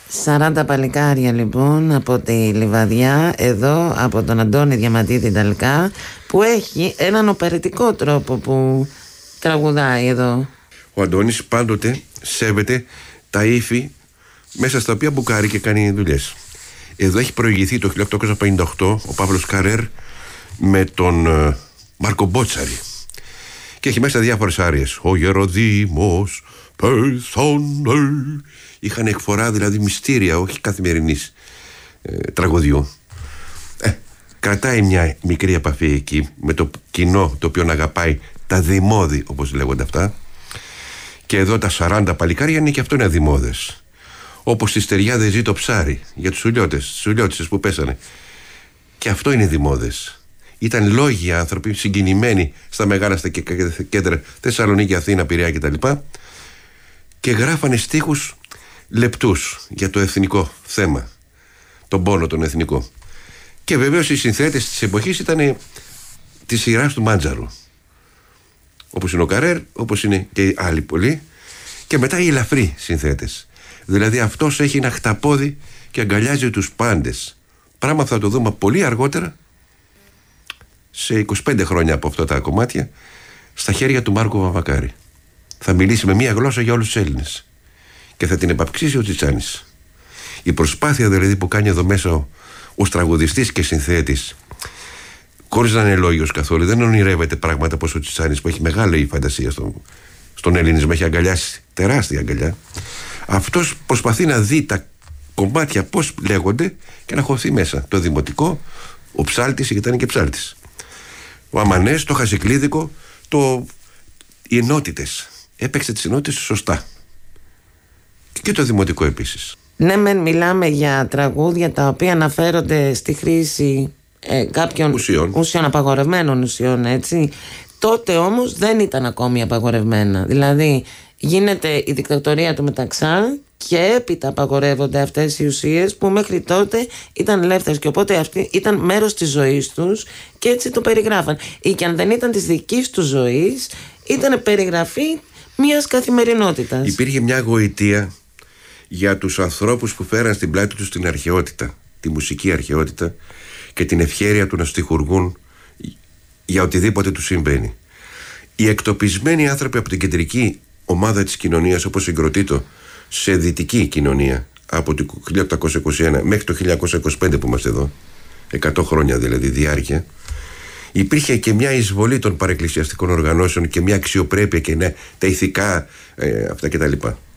40 παλικάρια λοιπόν από τη Λιβαδιά, εδώ από τον Αντώνη Διαμαντίδη Νταλκά, που έχει έναν οπερετικό τρόπο που τραγουδάει εδώ. Ο Αντώνης πάντοτε σέβεται τα ύφη μέσα στα οποία μπουκάρει και κάνει δουλειές. Εδώ έχει προηγηθεί το 1858 ο Παύλος Καρέρ με τον Μάρκο Μπότσαρη και έχει μέσα διάφορες άριες. Ο Γεροδήμος πέθανε. Είχαν εκφορά δηλαδή μυστήρια, όχι καθημερινής τραγωδιού. Κρατάει μια μικρή επαφή εκεί με το κοινό το οποίο αγαπάει τα δημόδη, όπως λέγονται αυτά. Και εδώ τα 40 παλικάρια είναι και αυτό είναι δημόδες. Όπως στη στεριά δεν ζει το ψάρι, για τους σουλιώτες που πέσανε. Και αυτό είναι δημόδες. Ήταν λόγοι άνθρωποι συγκινημένοι στα μεγάλα στα κέντρα Θεσσαλονίκη, Αθήνα, Πειραιά κτλ. Και γράφανε στίχους λεπτούς για το εθνικό θέμα, τον πόνο τον εθνικό. Και βεβαίως οι συνθέτες της εποχής ήταν της σειράς του Μάντζαρου, όπως είναι ο Καρέρ, όπως είναι και άλλοι πολλοί. Και μετά οι ελαφροί συνθέτες. Δηλαδή αυτός έχει ένα χταπόδι και αγκαλιάζει τους πάντες. Πράγμα θα το δούμε πολύ αργότερα, σε 25 χρόνια από αυτά τα κομμάτια, στα χέρια του Μάρκου Βαμβακάρη. Θα μιλήσει με μία γλώσσα για όλους τους Έλληνες και θα την επαυξήσει ο Τσιτσάνης. Η προσπάθεια δηλαδή που κάνει εδώ μέσα ως τραγουδιστής και συνθέτης, χωρίς να είναι λόγιος καθόλου, δεν ονειρεύεται πράγματα όπως ο Τσιτσάνης που έχει μεγάλη φαντασία στον ελληνισμό, έχει αγκαλιάσει τεράστια αγκαλιά. Αυτός προσπαθεί να δει τα κομμάτια πώς λέγονται και να χωθεί μέσα. Το δημοτικό, ο ψάλτης, γιατί ήταν και ψάλτης. Ο Αμανές, το χασικλίδικο, οι ενότητες. Έπαιξε τις ενότητες σωστά. Και το δημοτικό επίσης. Ναι, μιλάμε για τραγούδια τα οποία αναφέρονται στη χρήση κάποιων ουσιών, απαγορευμένων ουσιών, έτσι. Τότε όμως δεν ήταν ακόμη απαγορευμένα. Δηλαδή γίνεται η δικτατορία του Μεταξά και έπειτα απαγορεύονται αυτές οι ουσίες που μέχρι τότε ήταν ελεύθερες, και οπότε αυτή ήταν μέρος της ζωής τους και έτσι το περιγράφαν. Ή και αν δεν ήταν της δικής τους ζωής, ήταν περιγραφή μιας καθημερινότητας. Υπήρχε μια γοητεία για τους ανθρώπους που φέραν στην πλάτη τους την αρχαιότητα, τη μουσική αρχαιότητα και την ευχέρεια του να στιχουργούν για οτιδήποτε τους συμβαίνει. Οι εκτοπισμένοι άνθρωποι από την κεντρική ομάδα της κοινωνίας, όπως συγκροτείτο σε δυτική κοινωνία από το 1821 μέχρι το 1925 που είμαστε εδώ, 100 χρόνια δηλαδή διάρκεια, υπήρχε και μια εισβολή των παρεκκλησιαστικών οργανώσεων και μια αξιοπρέπεια και τα ηθικά αυτά κτλ.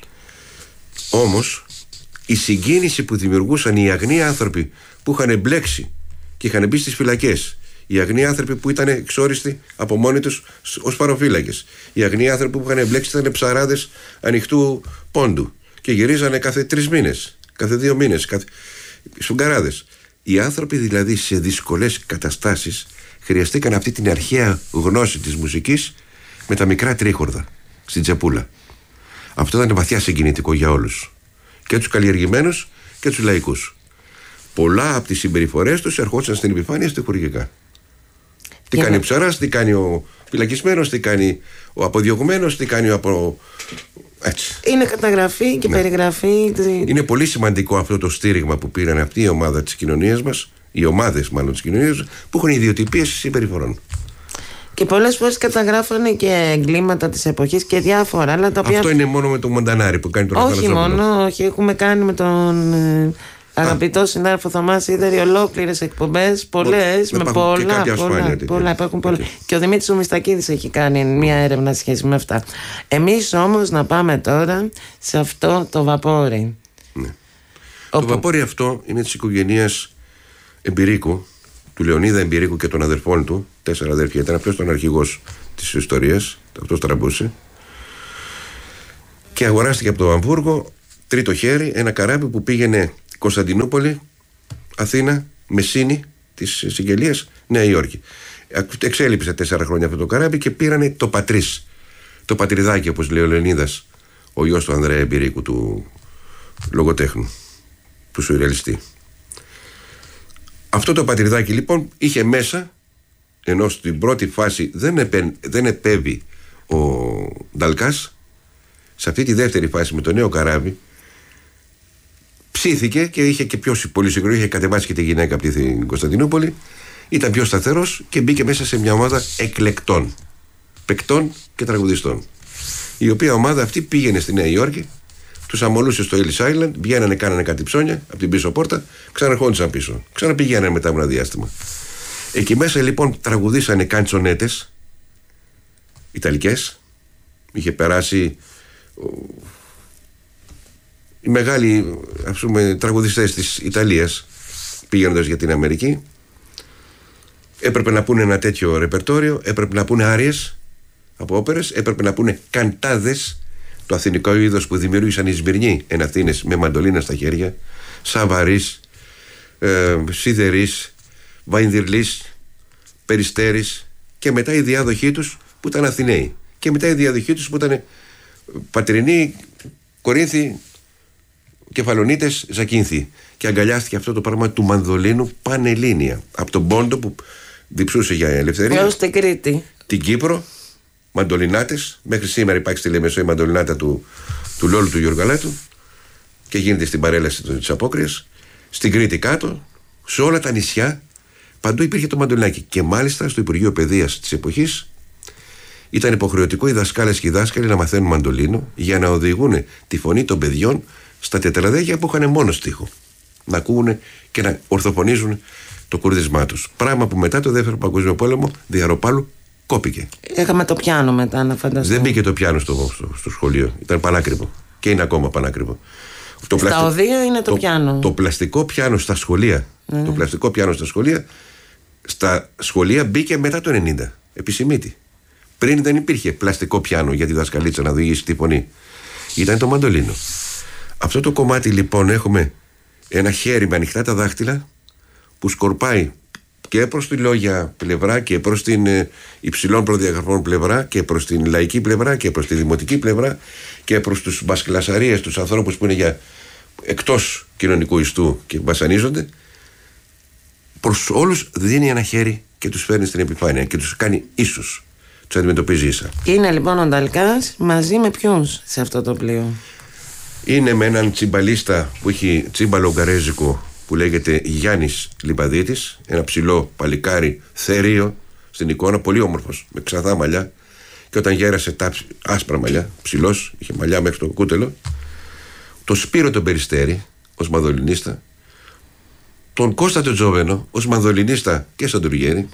Όμως η συγκίνηση που δημιουργούσαν οι αγνοί άνθρωποι που είχαν μπλέξει και είχαν μπει στις φυλακές, οι αγνοί άνθρωποι που ήταν εξόριστοι από μόνοι τους ως παροφύλακες, οι αγνοί άνθρωποι που είχαν μπλέξει ήταν ψαράδες ανοιχτού πόντου και γυρίζανε κάθε 3 μήνες, κάθε 2 μήνες, σουγκαράδες. Οι άνθρωποι δηλαδή σε δύσκολες καταστάσεις χρειαστήκαν αυτή την αρχαία γνώση της μουσικής με τα μικρά τρίχορδα στην τσεπούλα. Αυτό ήταν βαθιά συγκινητικό για όλους, και τους καλλιεργημένους και τους λαϊκούς. Πολλά από τις συμπεριφορές τους ερχόντουσαν στην επιφάνεια στιχουργικά. Τι κάνει ο ψαράς, τι κάνει ο φυλακισμένος, τι κάνει ο αποδιωγμένος, τι κάνει ο έτσι. Είναι καταγραφή και περιγραφή. Είναι πολύ σημαντικό αυτό το στήριγμα που πήραν αυτή η ομάδα της κοινωνίας μας, οι ομάδες μάλλον της κοινωνίας, που έχουν ιδιοτυπίες συμπεριφορών. Και πολλές φορές καταγράφανε και εγκλήματα της εποχής και διάφορα άλλα τα οποία... Αυτό είναι μόνο με τον Μοντανάρη που κάνει τον Αθανασόπουλο. Όχι μόνο, όχι. Έχουμε κάνει με τον αγαπητό συνάδελφο Θωμά Σίδερη ολόκληρες εκπομπές, πολλές, με πολλά. Υπάρχουν πολλά. Και ο Δημήτρης Μιστακίδης έχει κάνει μια έρευνα σχέση με αυτά. Εμείς όμως να πάμε τώρα σε αυτό το βαπόρι. Ναι. Το βαπόρι αυτό είναι της οικογένειας Εμπειρίκου, του Λεωνίδα Εμπειρίκου και των αδερφών του. 4 αδέρφια ήταν, αυτός ήταν αρχηγός της ιστορίας, αυτός τραμπούσε. Και αγοράστηκε από το Αμβούργο, τρίτο χέρι, ένα καράβι που πήγαινε Κωνσταντινούπολη, Αθήνα, Μεσίνη της Συγγελίας, Νέα Υόρκη. Εξέλιψε 4 χρόνια αυτό το καράβι και πήρανε το πατρίς, το πατριδάκι, όπως λέει ο Λεωνίδας, ο γιος του Ανδρέα Εμπειρίκου, του λογοτέχνου, του σουρεαλιστή. Αυτό το πατριδάκι λοιπόν είχε μέσα, ενώ στην πρώτη φάση δεν επέβη ο Νταλκάς, σε αυτή τη δεύτερη φάση με το νέο καράβι ψήθηκε και είχε και πιο πολύ συγκρό, είχε κατεβάσει και τη γυναίκα από την Κωνσταντινούπολη. Ήταν πιο σταθερός και μπήκε μέσα σε μια ομάδα εκλεκτών παικτών και τραγουδιστών. Η οποία ομάδα αυτή πήγαινε στη Νέα Υόρκη, τους αμολούσε στο Ellis Island, βγαίνανε, κάνανε κάτι ψώνια από την πίσω πόρτα, ξαναρχόντουσαν πίσω. Ξαναπηγαίνανε μετά από ένα διάστημα. Εκεί μέσα λοιπόν τραγουδήσανε καντσονέτες ιταλικές. Είχε περάσει οι μεγάλοι, ας πούμε, τραγουδιστές της Ιταλίας πηγαίνοντας για την Αμερική. Έπρεπε να πούνε ένα τέτοιο ρεπερτόριο, έπρεπε να πούνε άριες από όπερες, έπρεπε να πούνε καντάδες, το αθηνικό είδος που δημιούργησαν οι Σμυρνοί εν Αθήνες με μαντολίνα στα χέρια, Σαβαρής, Σιδερής, Βαϊνδυρλής, Περιστέρης, και μετά η διάδοχή τους που ήταν Αθηναίοι, και μετά η διάδοχή τους που ήταν Πατρινοί, Κορίνθοι, Κεφαλονίτες, Ζακίνθοι. Και αγκαλιάστηκε αυτό το πράγμα του μανδολίνου πανελλήνια. Από τον Πόντο που διψούσε για ελευθερία, έως την Κρήτη, την Κύπρο, μαντολινάτες. Μέχρι σήμερα υπάρχει στη Λεμεσό η μαντολινάτα του Λόλου του Γιοργαλάτου και γίνεται στην παρέλαση της Απόκριας. Στην Κρήτη κάτω, σε όλα τα νησιά, παντού υπήρχε το μαντολινάκι. Και μάλιστα στο Υπουργείο Παιδείας της εποχής ήταν υποχρεωτικό οι δασκάλες και οι δάσκαλοι να μαθαίνουν μαντολίνο για να οδηγούν τη φωνή των παιδιών στα τετραδέγια που είχαν μόνο στίχο. Να ακούγουν και να ορθοφωνίζουν το κουρδισμά τους. Πράγμα που μετά το Δεύτερο Παγκόσμιο Πόλεμο διαρροπάλου κόπηκε. Είχαμε το πιάνο μετά, να φανταστώ. Δεν μπήκε το πιάνο στο σχολείο. Ήταν πανάκριβο. Και είναι ακόμα πανάκριβο. Στα οδεία είναι το πιάνο. Το πλαστικό πιάνο στα σχολεία. Το πλαστικό πιάνο στα σχολεία μπήκε μετά το 90. Επισημήτη. Πριν δεν υπήρχε πλαστικό πιάνο για τη δασκαλίτσα να οδηγήσει τη φωνή. Ήταν το μαντολίνο. Αυτό το κομμάτι λοιπόν έχουμε ένα χέρι με ανοιχτά τα δάχτυλα που σκορπάει και προς τη λόγια πλευρά και προς την υψηλών προδιαγραφών πλευρά και προς την λαϊκή πλευρά και προς τη δημοτική πλευρά και προς τους μπασκλασαρίες, τους ανθρώπους που είναι για εκτός κοινωνικού ιστού και βασανίζονται. Προς όλους δίνει ένα χέρι και τους φέρνει στην επιφάνεια και τους κάνει ίσους. Τους αντιμετωπίζει ίσα. Είναι λοιπόν ο Νταλκάς μαζί με ποιους σε αυτό το πλοίο? Είναι με έναν τσιμπαλίστα που έχει τσίμπαλο γκαρέζικο που λέγεται Γιάννης Λιμπαδίτης, ένα ψηλό παλικάρι θερίο στην εικόνα, πολύ όμορφος, με ξανθά μαλλιά, και όταν γέρασε τα άσπρα μαλλιά, ψηλός, είχε μαλλιά μέχρι το κούτελο. Το Σπύρο τον Περιστέρη ως μανδολινίστα, τον Κώστα τον Τζόβενο ως μανδολινίστα και σαντουργέρι,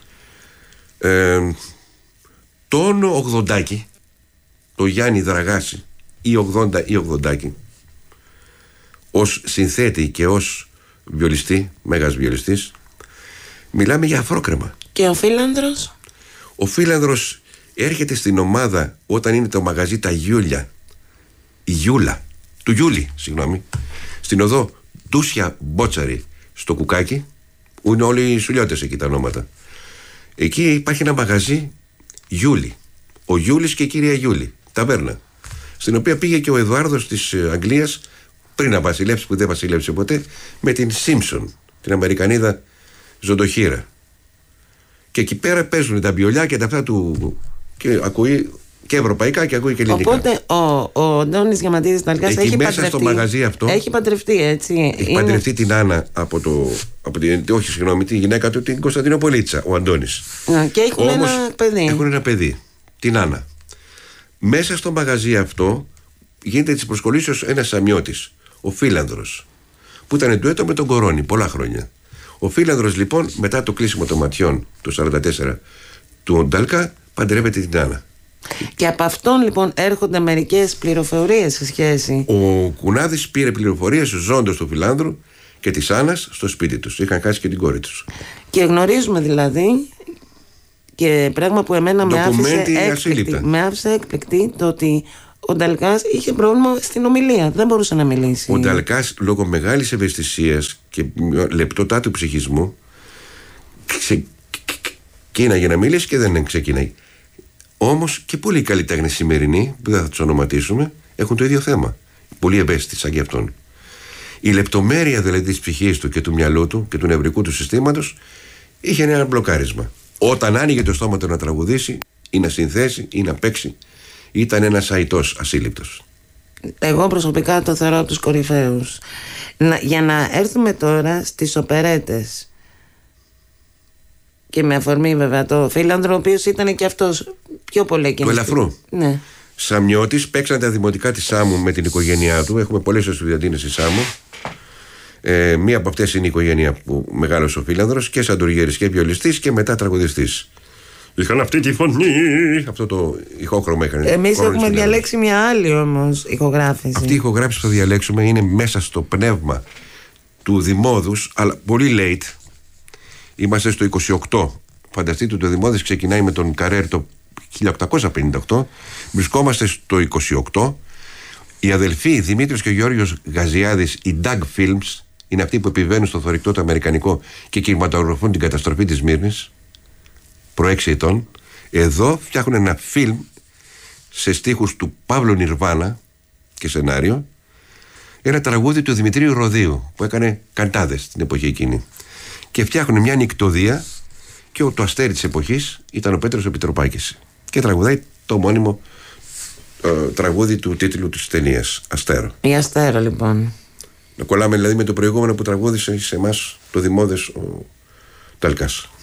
τον Ογδοντάκη, το Γιάννη Δραγάση ή 80 ή 80, ως συνθέτη και ως βιολιστή, μέγας βιολιστής. Μιλάμε για αφρόκρεμα. Και ο Φίλανδρος? Ο Φίλανδρος έρχεται στην ομάδα όταν είναι το μαγαζί τα Γιούλια, η Γιούλα, του Γιούλη, συγγνώμη, στην οδό Ντούσια Μπότσαρη στο Κουκάκι, που είναι όλοι οι σουλιώτες εκεί τα ονόματα. Εκεί υπάρχει ένα μαγαζί Γιούλη, ο Γιούλης και η κυρία Γιούλη, ταβέρνα, στην οποία πήγε και ο Εδουάρδος της Αγγλίας πριν να βασιλεύσει, που δεν βασιλεύσε ποτέ, με την Σίμψον, την Αμερικανίδα ζωντοχύρα. Και εκεί πέρα παίζουν τα βιολιά και τα αυτά του, και ακούει και ευρωπαϊκά και ακούει και ελληνικά. Οπότε ο Αντώνης Διαμαντίδης Νταλκάς έχει παντρευτεί. Στο μαγαζί αυτό έχει παντρευτεί, έτσι. Έχει παντρευτεί την Άννα τη γυναίκα του, την Κωνσταντινοπολίτσα, ο Αντώνης. Και έχουν ένα παιδί. Έχουν ένα παιδί, την Άννα. Μέσα στο μαγαζί αυτό γίνεται της προσκολήσεως ένας σαμιώτης, ο Φίλανδρος, που ήταν ντουέτο με τον Κορώνη πολλά χρόνια. Ο Φίλανδρος λοιπόν, μετά το κλείσιμο των ματιών το 1944 του Νταλκά, παντρεύεται την Άννα. Και από αυτόν λοιπόν έρχονται μερικές πληροφορίες σε σχέση. Ο Κουνάδης πήρε πληροφορίες ζώντας του Φιλάνδρου και της Άννας στο σπίτι τους. Είχαν χάσει και την κόρη τους. Και γνωρίζουμε δηλαδή, και πράγμα που εμένα με άφησε έκπληκτη, το ότι ο Νταλκάς είχε πρόβλημα στην ομιλία. Δεν μπορούσε να μιλήσει. Ο Νταλκάς, λόγω μεγάλης ευαισθησίας και λεπτοτάτου ψυχισμού, ξεκίναγε να μιλήσει και δεν ξεκίναγε. Όμως και πολλοί καλλιτέχνες σημερινοί, που δεν θα τους ονοματίσουμε, έχουν το ίδιο θέμα. Πολύ ευαίσθητοι σαν και αυτόν. Η λεπτομέρεια δηλαδή της ψυχής του και του μυαλού του και του νευρικού του συστήματος είχε ένα μπλοκάρισμα. Όταν άνοιγε το στόμα του να τραγουδήσει ή να συνθέσει ή να παίξει, ήταν ένας αητός ασύλληπτος. Εγώ προσωπικά το θεωρώ από τους κορυφαίους. Για να έρθουμε τώρα στις οπερέτες, και με αφορμή βέβαια το Φίλανδρο, ο οποίος ήταν και αυτός πιο πολύ εκείνο. Του Ελαφρού. Ναι. Σαμιώτης, παίξαν τα δημοτικά της Σάμου με την οικογένειά του. Έχουμε πολλές εστουδιαντίνες στη Σάμου. Μία από αυτές είναι η οικογένεια που μεγάλωσε ο Φίλανδρος, και σαντουργέρης και βιολιστής και μετά τραγουδιστής. Είχαν αυτή τη φωνή. Αυτό το ηχόχρωμα είχαν. Εμείς έχουμε διαλέξει μια άλλη όμως ηχογράφηση. Αυτή η ηχογράφηση που θα διαλέξουμε είναι μέσα στο πνεύμα του Δημόδους, αλλά πολύ late. Είμαστε στο 28. Φανταστείτε, το Δημόδης ξεκινάει με τον Καρέρ το 1858. Βρισκόμαστε στο 28. Οι αδελφοί Δημήτρης και Γιώργος Γαζιάδης, οι Doug Films, είναι αυτοί που επιβαίνουν στο θωρηκτό το αμερικανικό και κινηματογραφούν την καταστροφή της Σμύρνης, προ 6 ετών. Εδώ φτιάχνουν ένα φιλμ σε στίχους του Παύλου Νιρβάνα και σενάριο, ένα τραγούδι του Δημητρίου Ροδίου που έκανε καντάδες την εποχή εκείνη, και φτιάχνουν μια νυκτωδία, και το αστέρι της εποχής ήταν ο Πέτρος Επιτροπάκης, και τραγουδάει το μόνιμο τραγούδι του τίτλου της ταινίας, Αστέρο. Η Αστέρο, λοιπόν. Να κολλάμε δηλαδή με το προηγούμενο που τραγούδισε σε εμάς το Δημόδες ο Ταλκάς.